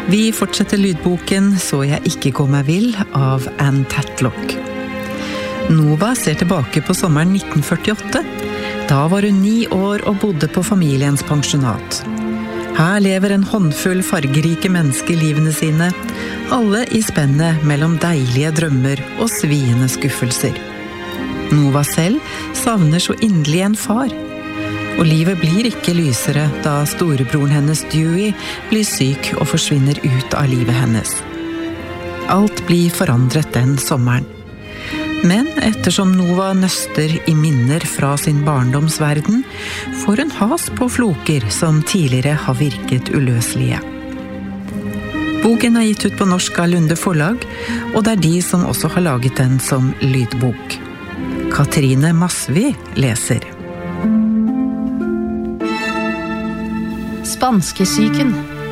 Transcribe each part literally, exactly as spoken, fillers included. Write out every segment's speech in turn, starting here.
Vi fortsetter lydboken «Så jeg ikke går meg vill» av Anne Tatlock. Nova ser tilbake på sommeren nitten førtiåtte. Da var hun ni år og bodde på familiens pensjonat. Her lever en håndfull fargerike mennesker livene sine, alle i spennet mellom deilige drømmer og sviende skuffelser. Nova selv savner så inderlig en far. Og livet blir ikke lysere da storebroren hennes Dewey blir syk og forsvinner ut av livet hennes. Alt blir forandret den sommeren. Men ettersom Nova nøster i minner fra sin barndomsverden, får hun has på floker som tidligere har virket uløselige. Boken er gitt ut på norsk av Lunde forlag, og det er de som også har laget den som lydbok. Katrine Masvi leser. Spanskesyken.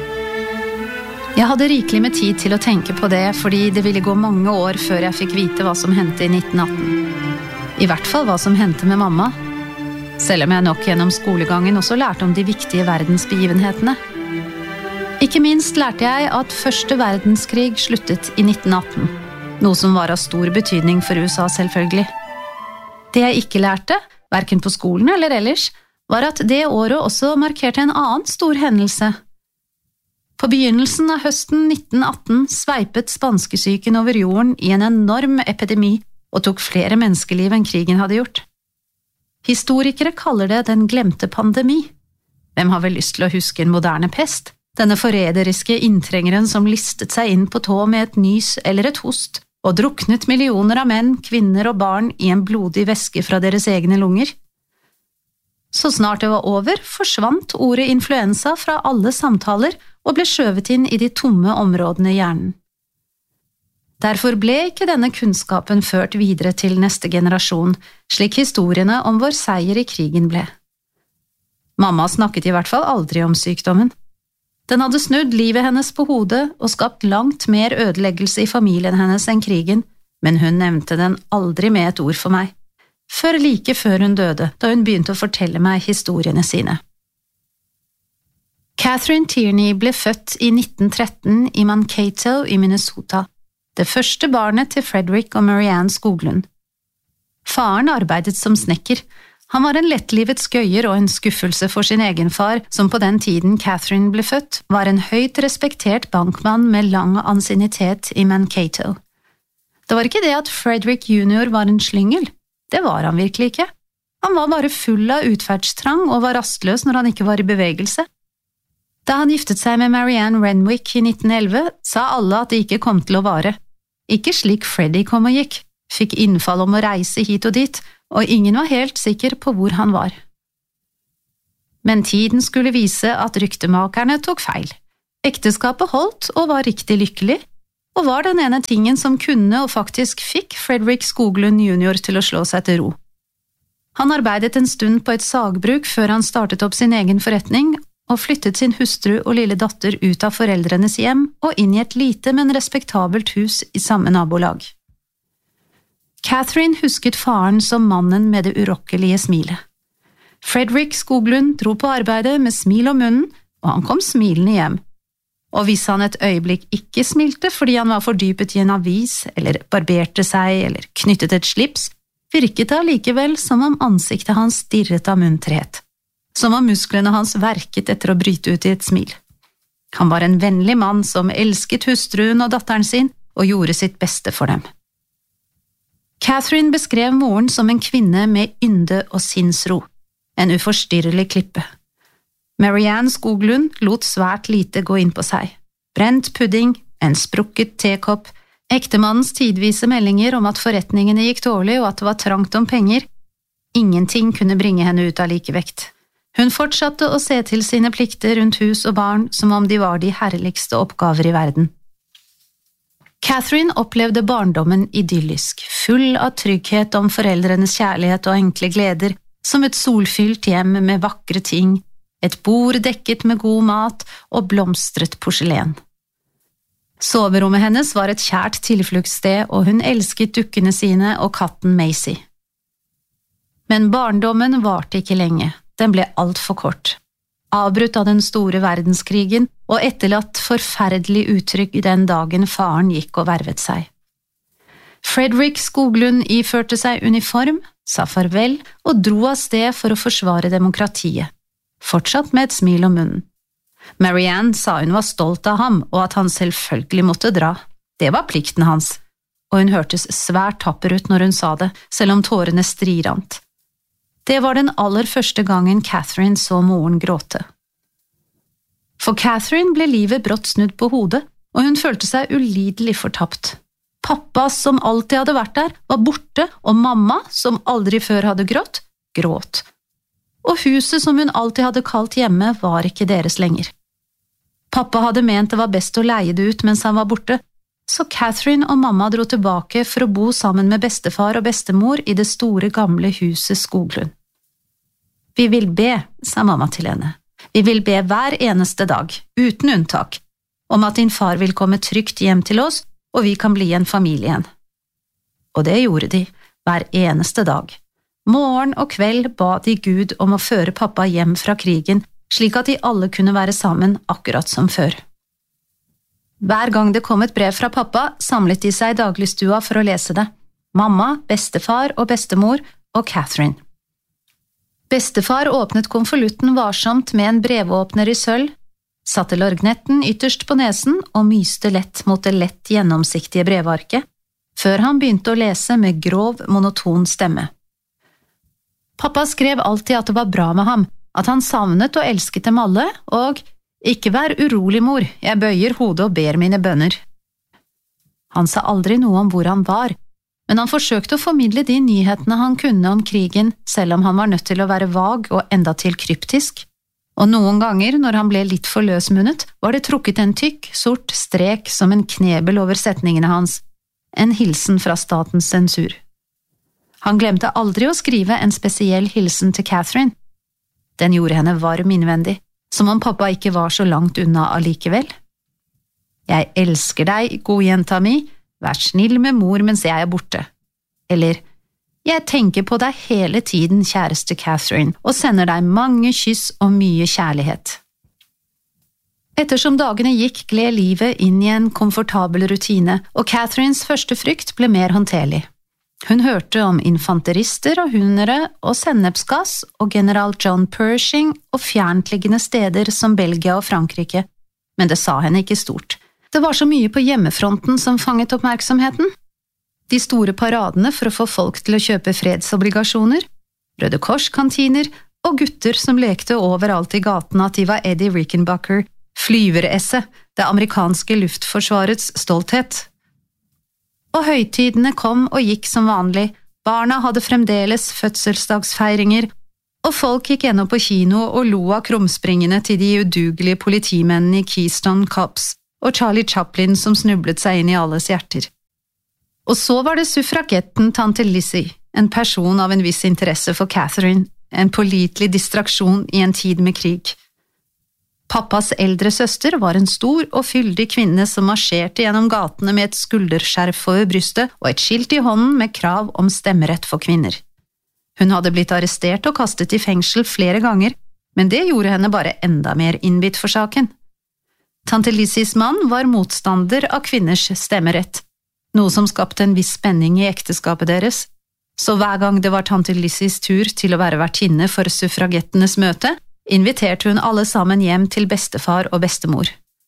Jeg hadde rikelig med tid til å tenke på det, fordi det ville gå mange år før jeg fikk vite hva som hendte i nitten atten. I hvert fall hva som hendte med mamma. Selv om jeg nok gjennom skolegangen også lærte om de viktige verdensbegivenhetene. Ikke minst lærte jeg at første verdenskrig sluttet i nitten atten, noe som var av stor betydning for U S A selvfølgelig. Det jeg ikke lærte, hverken på skolen eller ellers, var at det året også markerte en annen stor hendelse. På begynnelsen av høsten nitten atten sveipet spanskesyken over jorden i en enorm epidemi og tok flere menneskeliv enn krigen hadde gjort. Historikere kaller det den glemte pandemi. Hvem har vel lyst til å huske en moderne pest? Denne forræderiske inntrengeren som listet seg inn på tå med et nys eller et host, og druknet millioner av menn, kvinner og barn i en blodig væske fra deres egne lunger. Så snart det var over, forsvant ordet influensa fra alle samtaler og ble skjøvet inn i de tomme områdene i hjernen. Derfor ble ikke denne kunnskapen ført videre til neste generasjon, slik historiene om vår seier i krigen ble. Mamma snakket i hvert fall aldri om sykdommen. Den hadde snudd livet hennes på hodet og skapt langt mer ødeleggelse i familien hennes enn krigen, men hun nevnte den aldri med et ord for meg. Før like før hun døde, da hun begynte å fortelle meg historiene sine. Catherine Tierney ble født i nitten tretten i Mankato i Minnesota, det første barnet til Frederick og Marianne Skoglund. Faren arbeidet som snekker. Han var en lettlivet skøyer og en skuffelse for sin egen far, som på den tiden Catherine ble født, var en høyt respektert bankmann med lang ansiennitet i Mankato. Det var ikke det at Frederick junior var en slyngel. Det var han virkelig ikke. Han var bare full av utferdstrang og var rastløs når han ikke var i bevegelse. Da han giftet seg med Marianne Renwick i nitten elleve, sa alle at det ikke kom til å vare. Ikke slik Freddy kom og gikk, fikk innfall om å reise hit og dit, og ingen var helt sikker på hvor han var. Men tiden skulle vise at ryktemakerne tok feil. Ekteskapet holdt og var riktig lykkelig, og var den ene tingen som kunne og faktisk fikk Frederick Skoglund junior til å slå seg til ro. Han arbeidet en stund på et sagbruk før han startet opp sin egen forretning, og flyttet sin hustru og lille datter ut av foreldrenes hjem og inn i et lite, men respektabelt hus i samme nabolag. Catherine husket faren som mannen med det urokkelige smilet. Frederick Skoglund dro på arbeidet med smil om munnen, og han kom smilende hjem. Og hvis han et øyeblikk ikke smilte fordi han var fordypet i en avis, eller barberte seg, eller knyttet et slips, virket det allikevel som om ansiktet hans stirret av munterhet, som om musklene hans verket etter å bryte ut i et smil. Han var en vennlig mann som elsket hustruen og datteren sin, og gjorde sitt beste for dem. Catherine beskrev moren som en kvinne med ynde og sinnsro, en uforstyrrelig klippe. Marianne Skoglund lot svært lite gå inn på seg. Brent pudding, en sprukket tekopp, ektemannens tidvise meldinger om at forretningene gikk dårlig og at det var trangt om penger. Ingenting kunne bringe henne ut av likevekt. Hun fortsatte å se til sine plikter rundt hus og barn som om de var de herligste oppgaver i verden. Catherine opplevde barndommen idyllisk, full av trygghet om foreldrenes kjærlighet og enkle gleder, som et solfylt hjem med vakre ting, et bord dekket med god mat og blomstret porselen. Soverommet hennes var et kjært tilfluktssted, og hun elsket dukkene sine og katten Maisie. Men barndommen varte ikke lenge, den ble alt for kort. avbrutt av den store verdenskrigen og etterlatt forferdelig uttrykk den dagen faren gikk og vervet seg. Frederick Skoglund iførte seg uniform, sa farvel og dro av sted for å forsvare demokratiet, fortsatt med et smil om munnen. Marianne sa hun var stolt av ham og at han selvfølgelig måtte dra. Det var plikten hans, og hun hørtes svært tapper ut når hun sa det, selv om tårene strirant. Det var den aller første gangen Catherine så moren gråte. For Catherine ble livet brått snudd på hodet, og hun følte seg ulidelig fortapt. Pappa, som alltid hadde vært der, var borte, og mamma, som aldri før hadde grått, gråt. Og huset som hun alltid hadde kalt hjemme, var ikke deres lenger. Pappa hadde ment det var best å leie det ut mens han var borte, så Catherine og mamma dro tilbake for å bo sammen med bestefar og bestemor i det store gamle huset Skoglund. Vi vil be, sa mamma til henne. Vi vil be hver eneste dag, uten unntak, om at din far vil komme trygt hjem til oss, og vi kan bli en familie igjen. Og det gjorde de, hver eneste dag. Morgen og kveld ba de Gud om å føre pappa hjem fra krigen, slik at de alle kunne være sammen akkurat som før. Hver gang det kom et brev fra pappa, samlet de seg i dagligstua for å lese det. Mamma, bestefar og bestemor og Catherine. Bestefar åpnet konvolutten varsomt med en brevåpner i sølv, satte lorgnetten ytterst på nesen og myste lett mot det lett gjennomsiktige brevarket, før han begynte å lese med grov, monoton stemme. Pappa skrev alltid at det var bra med ham, at han savnet og elsket dem alle, og «Ikke vær urolig, mor, jeg bøyer hodet og ber mine bønner». Han sa aldri noe om hvor han var, men han forsøkte å formidle de nyhetene han kunne om krigen, selv om han var nødt til å være vag og endatil kryptisk. Og noen ganger, når han ble litt for løsmunnet, var det trukket en tykk, sort strek som en knebel over setningene hans, en hilsen fra statens sensur. Han glemte aldri å skrive en spesiell hilsen til Catherine. Den gjorde henne varm innvendig, som om pappa ikke var så langt unna allikevel. Jeg elsker deg, god jenta mi, vær snill med mor mens jeg er borte. Eller, jeg tenker på deg hele tiden, kjæreste Catherine, og sender deg mange kyss og mye kjærlighet. Ettersom dagene gikk, gled livet inn i en komfortabel rutine, og Catherines første frykt ble mer håndterlig. Hun hørte om infanterister og hundere og sennepsgass og general John Pershing og fjerntliggende steder som Belgia og Frankrike, men det sa henne ikke stort. Det var så mye på hjemmefronten som fanget oppmerksomheten. De store paradene for å få folk til å kjøpe fredsobligasjoner, Røde Kors-kantiner og gutter som lekte overalt i gaten at de var Eddie Rickenbacker, flyveresset, det amerikanske luftforsvarets stolthet. Og høytidene kom og gikk som vanlig, barna hadde fremdeles fødselsdagsfeiringer, og folk gikk ennå på kino og lo av krumspringene til de udugelige politimennene i Keystone Cops og Charlie Chaplin som snublet seg inn i alles hjerter. Og så var det suffragetten tante Lizzie, en person av en viss interesse for Catherine, en pålitelig distraksjon i en tid med krig. Pappas eldre søster var en stor og fyldig kvinne som marsjerte gjennom gatene med et skulderskjerf over brystet og et skilt i hånden med krav om stemmerett for kvinner. Hun hadde blitt arrestert og kastet i fengsel flere ganger, men det gjorde henne bare enda mer innbitt for saken. Tante Lizzies mann var motstander av kvinners stemmerett, noe som skapte en viss spenning i ekteskapet deres, så hver gang det var tante Lizzies tur til å være vertinne for suffragettenes møte, inviterte hun alle sammen hjem til bestefar og bestemor.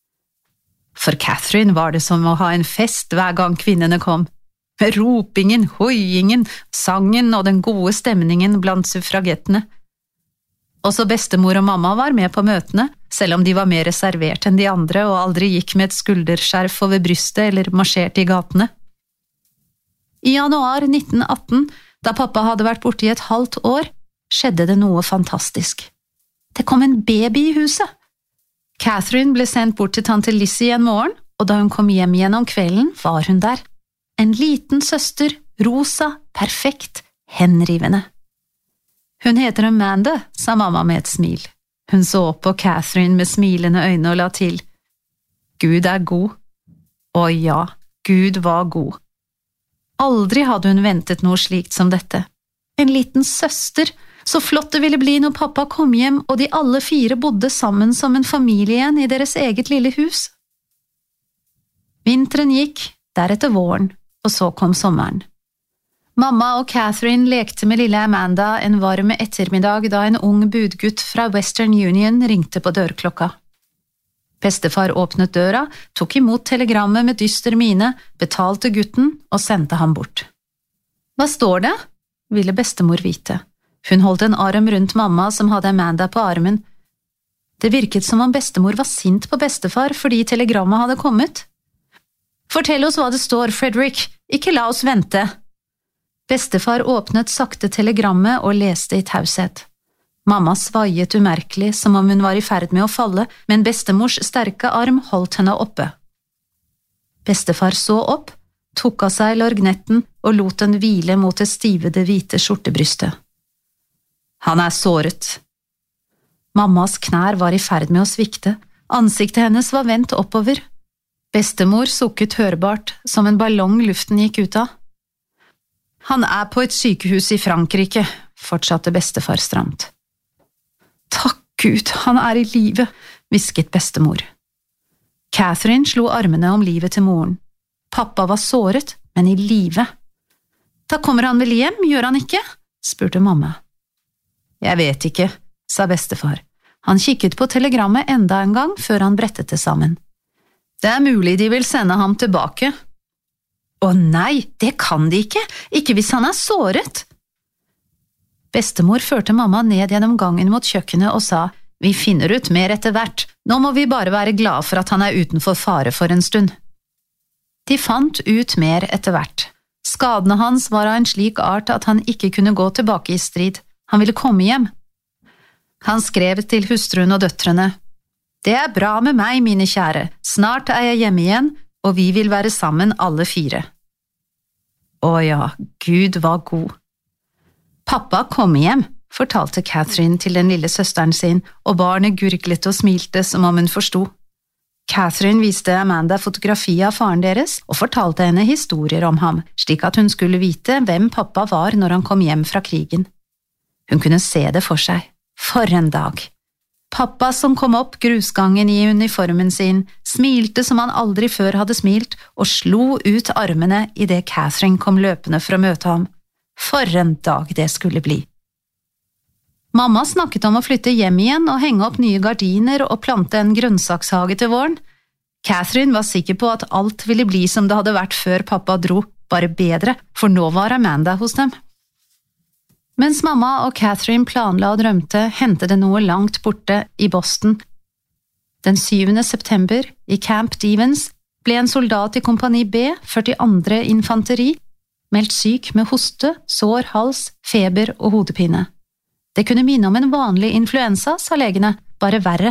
For Catherine var det som å ha en fest hver gang kvinnene kom, med ropingen, hoiingen, sangen og den gode stemningen blant suffragettene. Også bestemor og mamma var med på møtene, selv om de var mer reservert enn de andre og aldri gikk med et skulderskjerf over brystet eller marsjerte i gatene. I januar nitten atten, da pappa hadde vært borte i et halvt år, skjedde det noe fantastisk. Det kom en baby i huset. Catherine ble sendt bort til tante Lizzie en morgen, og da hun kom hjem igjen om kvelden, var hun der. En liten søster, rosa, perfekt, henrivende. Hun heter Amanda, sa mamma med et smil. Hun så opp på Catherine med smilende øyne og la til. Gud er god. Og ja, Gud var god. Aldri hadde hun ventet noe slikt som dette. En liten søster, Så flott det ville bli når pappa kom hjem, og de alle fire bodde sammen som en familie igjen i deres eget lille hus. Vinteren gikk, deretter våren, og så kom sommeren. Mamma og Catherine lekte med lille Amanda en varm ettermiddag da en ung budgutt fra Western Union ringte på dørklokka. Bestefar åpnet døra, tok imot telegrammet med dyster mine, betalte gutten og sendte ham bort. Hva står det? Ville bestemor vite. Hun holdt en arm rundt mamma som hadde Amanda på armen. Det virket som om bestemor var sint på bestefar fordi telegrammet hadde kommet. Fortell oss hva det står, Frederick, ikke la oss vente. Bestefar åpnet sakte telegrammet og leste i taushet. Mamma svaiet umerkelig som om hun var i ferd med å falle, men bestemors sterke arm holdt henne oppe. Bestefar så opp, tok av seg lorgnetten og lot den hvile mot det stivede hvite skjortebrystet. Han er såret. Mammas knær var i ferd med å svikte, ansiktet hennes var vendt oppover. Bestemor sukket hørbart, som en ballong luften gikk ut av. Han er på et sykehus i Frankrike, fortsatte bestefar stramt. Takk Gud, han er i live, hvisket bestemor. Catherine slo armene om livet til moren. Pappa var såret, men i live. Da kommer han vel hjem, gjør han ikke? Spurte mamma. Jeg vet ikke, sa bestefar. Han kikket på telegrammet enda en gang før han brettet det sammen. Det er mulig de vil sende ham tilbake. Å nei, det kan de ikke, ikke hvis han er såret. Bestemor førte mamma ned gjennom gangen mot kjøkkenet og sa, vi finner ut mer etter hvert, nå må vi bare være glad for at han er utenfor fare for en stund. De fant ut mer etter hvert. Skadene hans var av en slik art at han ikke kunne gå tilbake i strid. Han ville komme hjem. Han skrev til hustruen og døtrene, det er bra med meg, mine kjære, snart er jeg hjemme igjen, og vi vil være sammen alle fire. Å ja, Gud var god. Pappa kom hjem, fortalte Catherine til den lille søsteren sin, og barnet gurglet og smilte som om hun forstod. Catherine viste Amanda fotografiet av faren deres og fortalte henne historier om ham, slik at hun skulle vite hvem pappa var når han kom hjem fra krigen. Hun kunne se det for seg. For en dag! Pappa som kom opp grusgangen i uniformen sin, smilte som han aldri før hadde smilt, og slo ut armene i det Catherine kom løpende for å møte ham. For en dag det skulle bli! Mamma snakket om å flytte hjem igjen og henge opp nye gardiner og plante en grønnsakshage til våren. Catherine var sikker på at alt ville bli som det hadde vært før pappa dro, bare bedre, for nå var Amanda hos dem. Mens mamma og Catherine planla og drømte, hendte det noe langt borte i Boston. Den syvende september, i Camp Devens, ble en soldat i kompani B, førtiandre infanteri, meldt syk med hoste, sår hals, feber og hodepine. Det kunne minne om en vanlig influensa, sa legene, bare verre.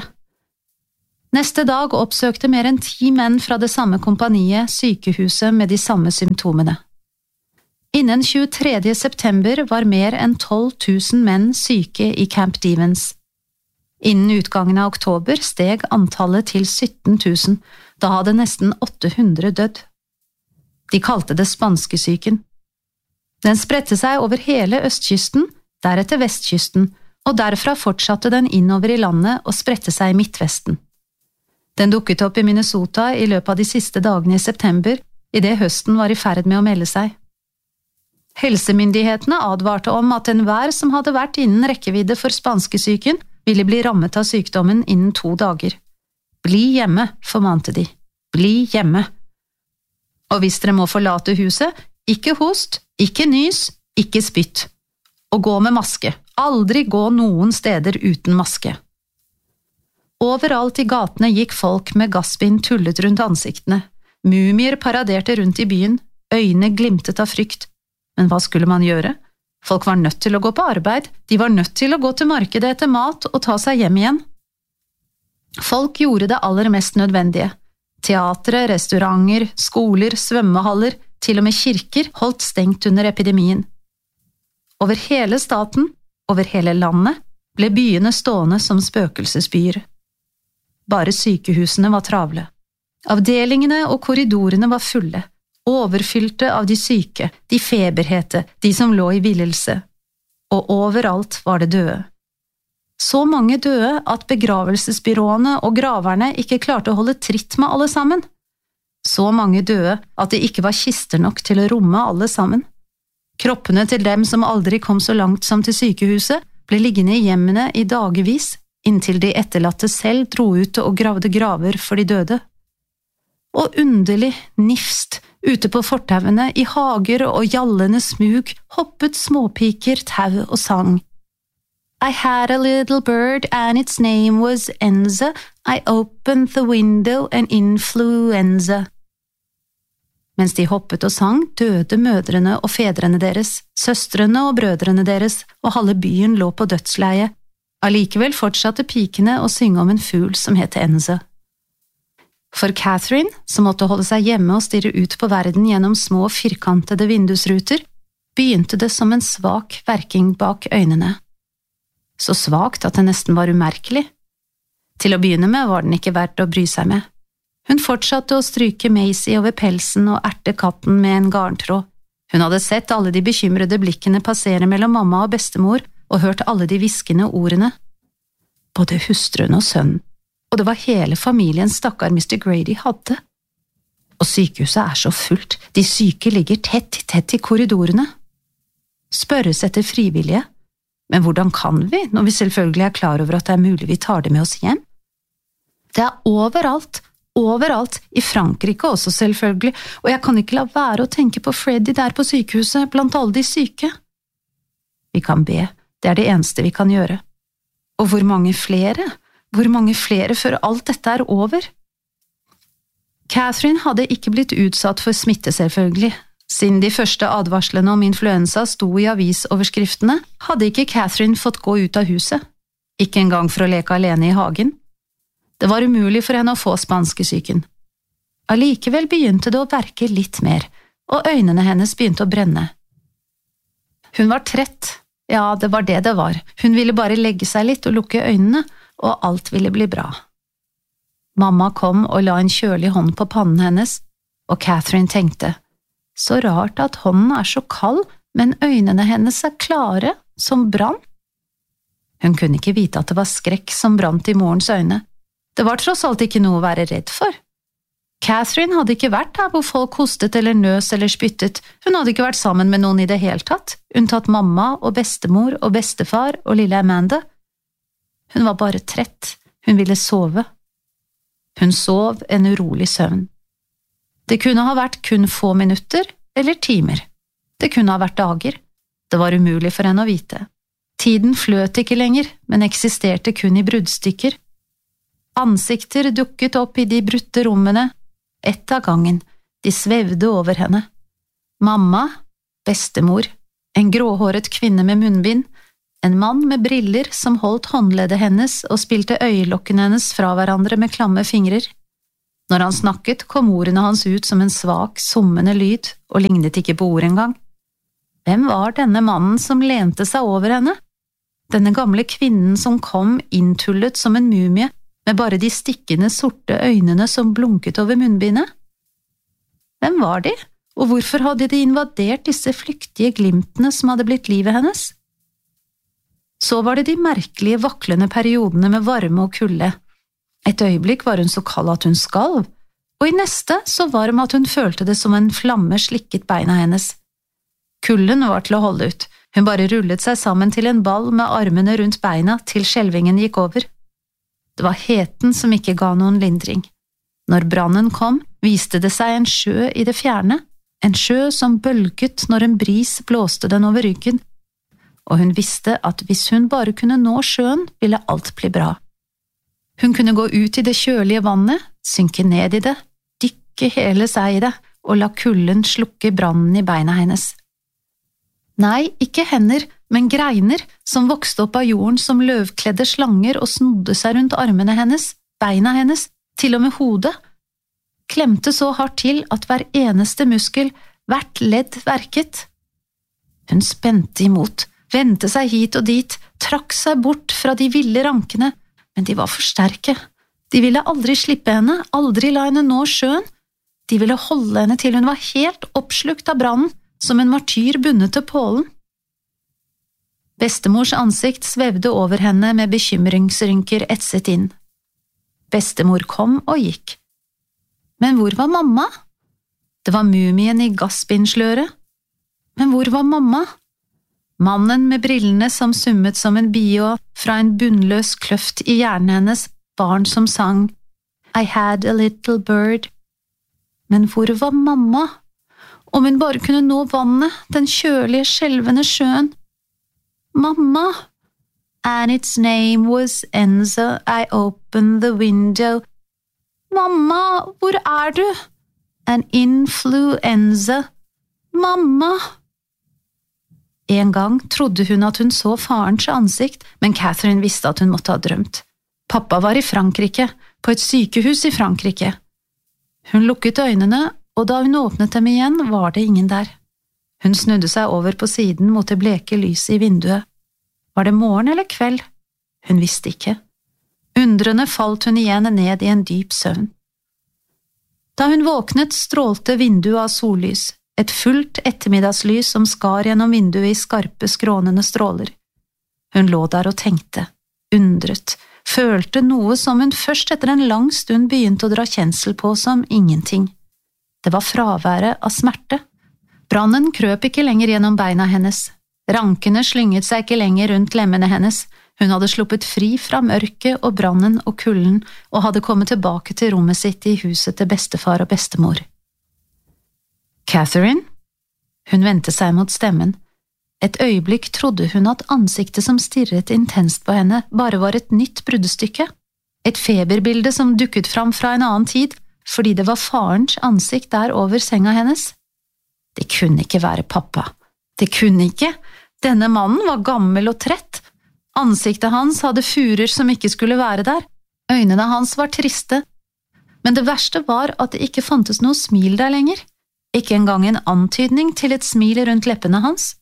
Neste dag oppsøkte mer enn ti menn fra det samme kompaniet sykehuset med de samme symptomene. Innen tjuetredje september var mer enn tolv tusen menn syke i Camp Devens. Innen utgangen av oktober steg antallet til sytten tusen, da hadde nesten åtte hundre dødd. De kalte det spanskesyken. Den spredte seg over hele østkysten, deretter vestkysten, og derfra fortsatte den innover i landet og spredte seg i midtvesten. Den dukket opp i Minnesota i løpet av de siste dagene i september, i det høsten var i ferd med å melde seg. Helsemyndighetene advarte om at enhver som hadde vært innen rekkevidde for spanskesyken, ville bli rammet av sykdommen innen to dager. Bli hjemme, formante de. Bli hjemme. Og hvis dere må forlate huset, ikke host, ikke nys, ikke spytt. Og gå med maske. Aldri gå noen steder uten maske. Overalt i gatene gikk folk med gassbind tullet rundt ansiktene. Mumier paraderte rundt i byen, øynene glimtet av frykt. Men hva skulle man gjøre? Folk var nødt til å gå på arbeid, de var nødt til å gå til markedet etter mat og ta seg hjem igjen. Folk gjorde det aller mest nødvendige. Teatre, restauranter, skoler, svømmehaller, til og med kirker holdt stengt under epidemien. Over hele staten, over hele landet, ble byene stående som spøkelsesbyer. Bare sykehusene var travle. Avdelingene og korridorene var fulle. Overfylte av de syke, de feberhete, de som lå i villelse. og overalt var det døde. Så mange døde at begravelsesbyråene og graverne ikke klarte å holde tritt med alle sammen. Så mange døde at det ikke var kister nok til å romme alle sammen. Kroppene til dem som aldri kom så langt som til sykehuset, ble liggende i hjemmene i dagevis, inntil de etterlatte selv dro ut og gravde graver for de døde. Og underlig, nifst, ute på fortauene, i hager og gjallende smug, hoppet småpiker, tau og sang. I had a little bird and its name was Enza. I opened the window and influenza. Mens de hoppet og sang, døde mødrene og fedrene deres, søstrene og brødrene deres, og halve byen lå på dødsleie. Allikevel fortsatte pikene å synge om en fugl som het Enza. For Catherine, som måtte holde seg hjemme og stirre ut på verden gjennom små firkantede vindusruter, begynte det som en svak verking bak øynene. Så svakt at det nesten var umerkelig. Til å begynne med var den ikke verdt å bry seg med. Hun fortsatte å stryke Maisie over pelsen og erte katten med en garntråd. Hun hadde sett alle de bekymrede blikkene passere mellom mamma og bestemor og hørt alle de hviskende ordene. Både hustruen og sønnen, og det var hele familien stakkar mister Grady hadde. Og sykehuset er så fullt, de syke ligger tett i tett i korridorene. Spørres etter frivillige, men hvordan kan vi, når vi selvfølgelig er klar over at det er mulig vi tar det med oss hjem? Det er overalt, overalt, i Frankrike også selvfølgelig, og jeg kan ikke la være å tenke på Freddy der på sykehuset, blant alle de syke. Vi kan be, det er det eneste vi kan gjøre. Og hvor mange flere? Hvor mange flere før alt dette er over? Catherine hadde ikke blitt utsatt for smitte selvfølgelig. Siden de første advarslene om influensa sto i avisoverskriftene, hadde ikke Catherine fått gå ut av huset. Ikke engang for å leke alene i hagen. Det var umulig for henne å få spanskesyken. Allikevel begynte det å verke litt mer, og øynene hennes begynte å brenne. Hun var trett. Ja, det var det det var. Hun ville bare legge seg litt og lukke øynene, og alt ville bli bra. Mamma kom og la en kjølig hånd på pannen hennes, og Catherine tenkte, så rart at hånden er så kald, men øynene hennes er klare, som brann. Hun kunne ikke vite at det var skrekk som brant i morens øyne. Det var tross alt ikke noe å være redd for. Catherine hadde ikke vært der hvor folk hostet eller nøs eller spyttet, hun hadde ikke vært sammen med noen i det hele tatt, unntatt mamma og bestemor og bestefar og lille Amanda. Hun var bare trett, hun ville sove. Hun sov en urolig søvn. Det kunne ha vært kun få minutter eller timer. Det kunne ha vært dager. Det var umulig for henne å vite. Tiden fløt ikke lenger, men eksisterte kun i bruddstykker. Ansikter dukket opp i de brutte rommene, ett av gangen, de svevde over henne. Mamma, bestemor, en gråhåret kvinne med munnbind, en mann med briller som holdt håndleddet hennes og spilte øyelokkene hennes fra hverandre med klamme fingrer. Når han snakket, kom ordene hans ut som en svak, summende lyd, og lignet ikke på ord engang. Hvem var denne mannen som lente seg over henne? Denne gamle kvinnen som kom inntullet som en mumie, med bare de stikkende sorte øynene som blunket over munnbindet? Hvem var de, og hvorfor hadde de invadert disse flyktige glimtene som hadde blitt livet hennes? Så var det de merkelige vaklende periodene med varme og kulde. Et øyeblikk var hun så kald at hun skalv, og i neste så varm at hun følte det som en flamme slikket beina hennes. Kulden var til å holde ut, hun bare rullet seg sammen til en ball med armene rundt beina til skjelvingen gikk over. Det var heten som ikke ga noen lindring. Når brannen kom, viste det seg en sjø i det fjerne, en sjø som bølget når en bris blåste den over ryggen, og hun visste at hvis hun bare kunne nå sjøen, ville alt bli bra. Hun kunne gå ut i det kjølige vannet, synke ned i det, dykke hele seg i det, og la kulden slukke brannen i beina hennes. Nei, ikke hender, men greiner som vokste opp av jorden som løvkledde slanger og snodde seg rundt armene hennes, beina hennes, til og med hodet. Klemte så hardt til at hver eneste muskel, hvert ledd verket. Hun spente imot, vendte seg hit og dit, trakk seg bort fra de ville rankene, men de var for sterke. De ville aldri slippe henne, aldri la henne nå sjøen. De ville holde henne til hun var helt oppslukt av brannen, som en martyr bundet til pålen. Bestemors ansikt svevde over henne med bekymringsrynker etset inn. Bestemor kom og gikk. Men hvor var mamma? Det var mumien i gassbindsløret. Men hvor var mamma? Mannen med brillene som summet som en bie og fra en bunnløs kløft i hjernen hennes, barn som sang I had a little bird. Men hvor var mamma? Om hun bare kunne nå vannet, den kjølige, skjelvende sjøen. Mamma! And its name was Enza. I opened the window. Mamma, hvor er du? An influenza. Mamma! En gang trodde hun at hun så farens ansikt, men Catherine visste at hun måtte ha drømt. Pappa var i Frankrike, på et sykehus i Frankrike. Hun lukket øynene, og da hun åpnet dem igjen, var det ingen der. Hun snudde seg over på siden mot det bleke lyset i vinduet. Var det morgen eller kveld? Hun visste ikke. Undrende falt hun igjen ned i en dyp søvn. Da hun våknet, strålte vinduet av sollys, et fullt ettermiddagslys som skar gjennom vinduet i skarpe, skrånende stråler. Hun lå der og tenkte, undret, følte noe som hun først etter en lang stund begynte å dra kjensel på som ingenting. Det var fraværet av smerte. Brannen krøp ikke lenger gjennom beina hennes. Rankene slynget seg ikke lenger rundt lemmene hennes. Hun hadde sluppet fri fra mørket og brannen og kulden og hadde kommet tilbake til rommet sitt i huset til bestefar og bestemor. Catherine? Hun vendte seg mot stemmen. Et øyeblikk trodde hun at ansiktet som stirret intenst på henne bare var et nytt bruddstykke. Et feberbilde som dukket fram fra en annen tid, fordi det var farens ansikt der over senga hennes. Det kunne ikke være pappa. Det kunne ikke. Denne mannen var gammel og trett. Ansiktet hans hadde furer som ikke skulle være der. Øynene hans var triste. Men det verste var at det ikke fantes noe smil der lenger. Ikke engang en antydning til et smil rundt leppene hans.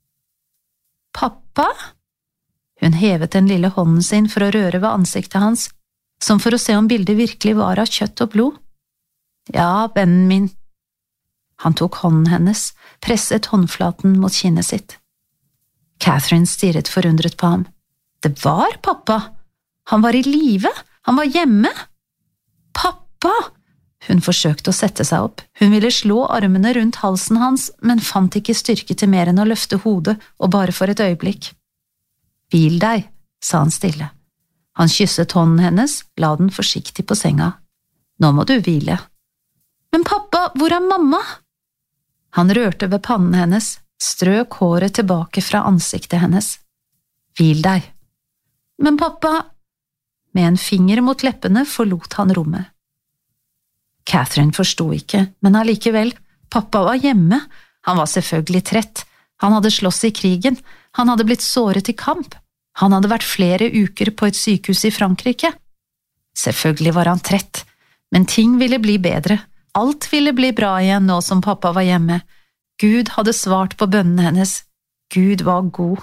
Pappa? Hun hevet den lille hånden sin for å røre ved ansiktet hans, som for å se om bildet virkelig var av kjøtt og blod. Ja, vennen min. Han tok hånden hennes, presset håndflaten mot kinnet sitt. Catherine stirret forundret på ham. Det var pappa! Han var i live! Han var hjemme! Pappa! Hun forsøkte å sette seg opp. Hun ville slå armene rundt halsen hans, men fant ikke styrke til mer enn å løfte hodet, og bare for et øyeblikk. Hvil deg, sa han stille. Han kysset hånden hennes, la den forsiktig på senga. Nå må du hvile. Men pappa, hvor er mamma? Han rørte ved pannen hennes, strøk håret tilbake fra ansiktet hennes. Hvil deg. Men pappa… Med en finger mot leppene forlot han rommet. Catherine forstod ikke, men allikevel, pappa var hjemme. Han var selvfølgelig trett. Han hadde slåss i krigen. Han hadde blitt såret i kamp. Han hadde vært flere uker på et sykehus i Frankrike. Selvfølgelig var han trett, men ting ville bli bedre. Alt ville bli bra igjen nå som pappa var hjemme. Gud hadde svart på bønnene hennes. Gud var god.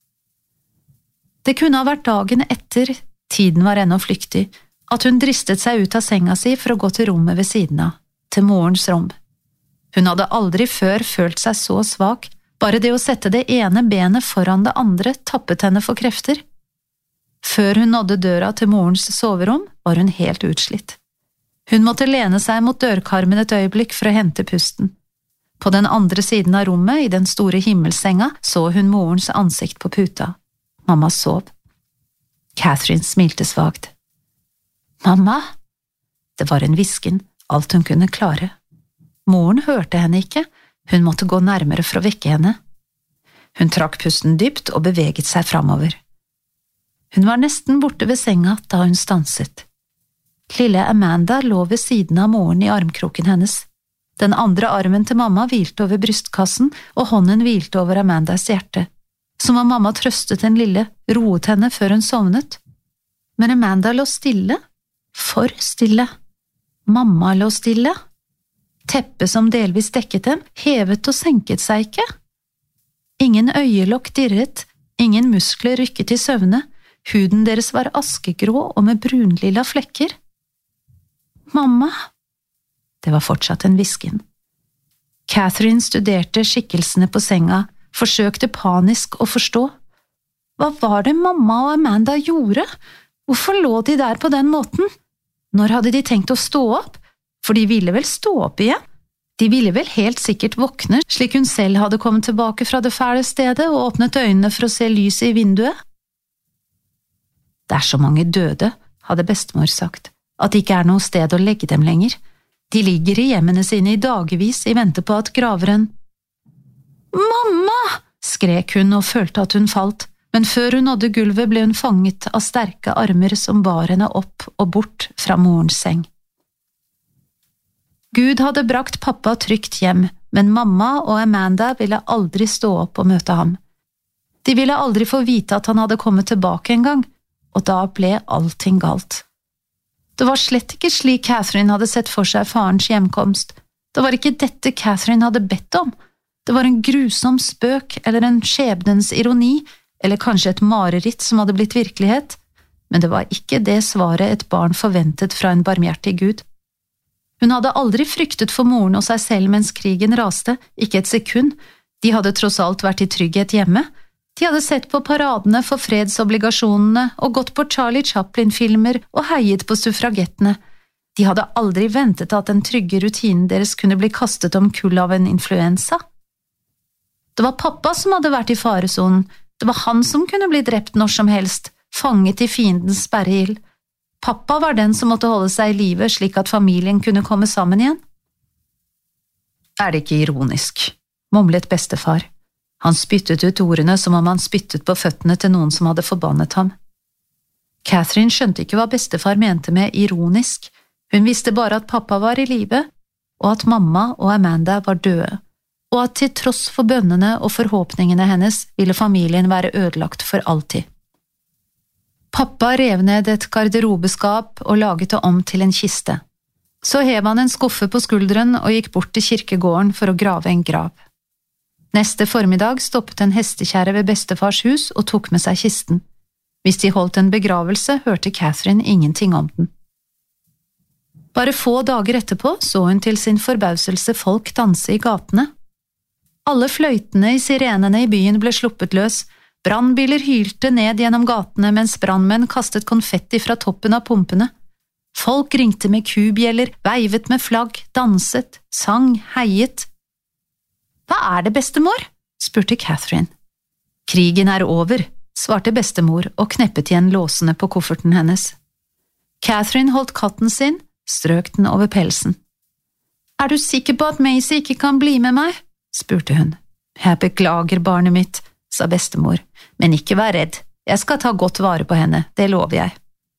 Det kunne ha vært dagen etter, tiden var ennå flyktig, at hun dristet seg ut av senga si for å gå til rommet ved siden av, til morens rom. Hun hadde aldri før følt seg så svak, bare det å sette det ene benet foran det andre tappet henne for krefter. Før hun nådde døra til morens soverom, var hun helt utslitt. Hun måtte lene seg mot dørkarmen et øyeblikk for å hente pusten. På den andre siden av rommet, i den store himmelsenga, så hun morens ansikt på puta. Mamma sov. Catherine smilte svagt. Mamma? Det var en hvisken, alt hun kunne klare. Moren hørte henne ikke, hun måtte gå nærmere for å vekke henne. Hun trakk pusten dypt og beveget seg framover. Hun var nesten borte ved senga da hun stanset. Lille Amanda lå ved siden av moren i armkroken hennes. Den andre armen til mamma hvilte over brystkassen, og hånden hvilte over Amandas hjerte. Som om mamma trøstet den lille, roet henne før hun sovnet. Men Amanda lå stille. For stille. Mamma lå stille. Teppet som delvis dekket dem, hevet og senket seg ikke. Ingen øyelokk dirret, ingen muskler rykket i søvne, huden deres var askegrå og med brunlilla flekker. Mamma? Det var fortsatt en hvisken. Catherine studerte skikkelsene på senga, forsøkte panisk å forstå. Hva var det mamma og Amanda gjorde? Hvorfor lå de der på den måten? Når hadde de tenkt å stå opp? For de ville vel stå opp igjen? De ville vel helt sikkert våkne, slik hun selv hadde kommet tilbake fra det fæle stedet og åpnet øynene for å se lyset i vinduet? Det er så mange døde, hadde bestemor sagt, at det ikke er noe sted å legge dem lenger. De ligger i hjemmene sine i dagevis i vente på at graveren… «Mamma!» skrek hun og følte at hun falt, men før hun nådde gulvet ble hun fanget av sterke armer som bar henne opp og bort fra morens seng. Gud hadde brakt pappa trygt hjem, men mamma og Amanda ville aldri stå opp og møte ham. De ville aldri få vite at han hadde kommet tilbake en gang, og da ble allting galt. Det var slett ikke slik Catherine hadde sett for seg farens hjemkomst. Det var ikke dette Catherine hadde bedt om. Det var en grusom spøk eller en skjebnens ironi, eller kanskje et mareritt som hadde blitt virkelighet, men det var ikke det svaret et barn forventet fra en barmhjertig Gud. Hun hadde aldri fryktet for moren og seg selv mens krigen raste, ikke et sekund. De hadde tross alt vært i trygghet hjemme. De hadde sett på paradene for fredsobligasjonene og gått på Charlie Chaplin-filmer og heiet på suffragettene. De hadde aldri ventet at den trygge rutinen deres kunne bli kastet om kull av en influensa. Det var pappa som hadde vært i faresonen. Det var han som kunne bli drept når som helst, fanget i fiendens sperreild. Pappa var den som måtte holde seg i live slik at familien kunne komme sammen igjen. Er det ikke ironisk, mumlet bestefar. Han spyttet ut ordene som om han spyttet på føttene til noen som hadde forbannet ham. Catherine skjønte ikke hva bestefar mente med ironisk. Hun visste bare at pappa var i live, og at mamma og Amanda var døde, og at til tross for bønnene og forhåpningene hennes ville familien være ødelagt for alltid. Pappa rev ned et garderobeskap og laget det om til en kiste. Så hev han en skuffe på skulderen og gikk bort til kirkegården for å grave en grav. Neste formiddag stoppet en hestekjerre ved bestefars hus og tok med seg kisten. Hvis de holdt en begravelse, hørte Catherine ingenting om den. Bare få dager etterpå så hun til sin forbauselse folk danse i gatene. Alle fløytene i sirenene i byen ble sluppet løs. Brannbiler hylte ned gjennom gatene mens brannmenn kastet konfetti fra toppen av pumpene. Folk ringte med kubjeller, veivet med flagg, danset, sang, heiet. «Hva er det, bestemor?» spurte Catherine. «Krigen er over», svarte bestemor og kneppet igjen låsene på kofferten hennes. Catherine holdt katten sin, strøk den over pelsen. «Er du sikker på at Maisie ikke kan bli med meg?» spurte hun. «Jeg beklager, barnet mitt», sa bestemor, men ikke vær redd, jeg skal ta godt vare på henne, det lover jeg.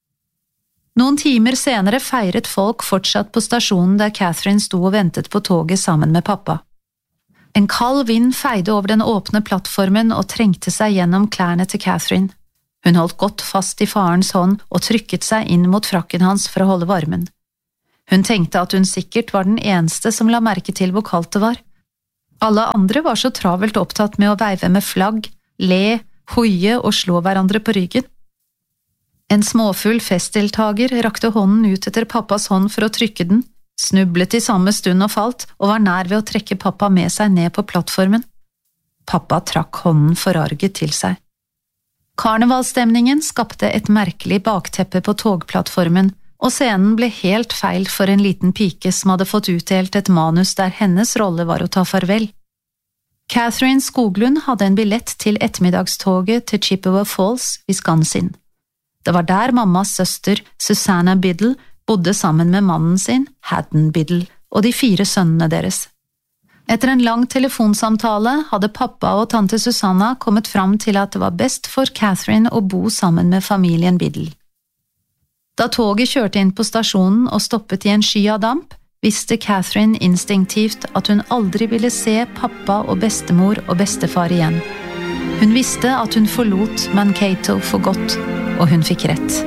Noen timer senere feiret folk fortsatt på stasjonen der Catherine sto og ventet på toget sammen med pappa. En kald vind feide over den åpne plattformen og trengte seg gjennom klærne til Catherine. Hun holdt godt fast i farens hånd og trykket seg inn mot frakken hans for å holde varmen. Hun tenkte at hun sikkert var den eneste som la merke til hvor kaldt det var. Alle andre var så travelt opptatt med å veive med flagg, le, hoie og slå hverandre på ryggen. En småfull festdeltager rakte hånden ut etter pappas hånd for å trykke den, snublet i samme stund og falt, og var nær ved å trekke pappa med seg ned på plattformen. Pappa trakk hånden forarget til seg. Karnevalstemningen skapte et merkelig bakteppe på togplattformen, og scenen ble helt feil for en liten pike som hadde fått utdelt et manus der hennes rolle var å ta farvel. Catherine Skoglund hadde en billett til ettermiddagstoget til Chippewa Falls, Wisconsin. Det var der mammas søster, Susanna Biddle, bodde sammen med mannen sin, Haddon Biddle, og de fire sønnene deres. Etter en lang telefonsamtale hadde pappa og tante Susanna kommet fram til at det var best for Catherine å bo sammen med familien Biddle. Da toget kjørte inn på stasjonen og stoppet i en sky av damp, visste Catherine instinktivt at hun aldri ville se pappa og bestemor og bestefar igjen. Hun visste at hun forlot Mankato for godt, og hun fikk rett.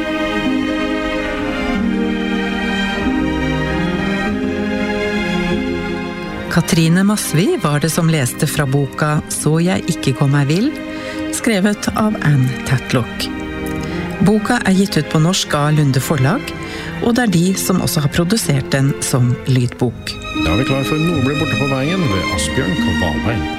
Katrine Masvi var det som leste fra boka «Så jeg ikke kom meg vil», skrevet av Anne Tatlock. Boka er gitt ut på norsk av Lunde Forlag, og det er de som også har produsert den som lydbok. Da er vi klar for Noe ble borte på veien ved Asbjørn Kvalheim.